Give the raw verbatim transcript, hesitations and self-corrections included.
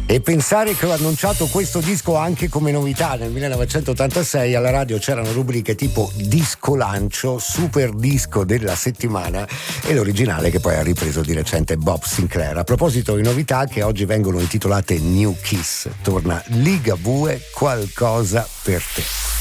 E pensare che ho annunciato questo disco anche come novità nel millenovecentottantasei, alla radio c'erano rubriche tipo disco lancio, super disco della settimana e l'originale che poi ha ripreso di recente Bob Sinclair. A proposito di novità che oggi vengono intitolate New Kiss, torna Ligabue, Qualcosa per te.